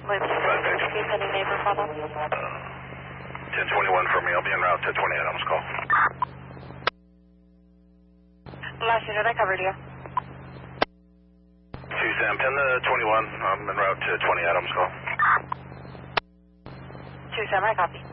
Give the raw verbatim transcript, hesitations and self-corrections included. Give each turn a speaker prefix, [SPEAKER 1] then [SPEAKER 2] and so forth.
[SPEAKER 1] With Escape, any neighbor problem?
[SPEAKER 2] ten twenty-one for me. I'll be en route to twenty-eight. Adams call.
[SPEAKER 1] Last unit, I covered you.
[SPEAKER 2] two Sam, pin the twenty-one. I'm en route to twenty Adams call.
[SPEAKER 1] two Sam, I copy.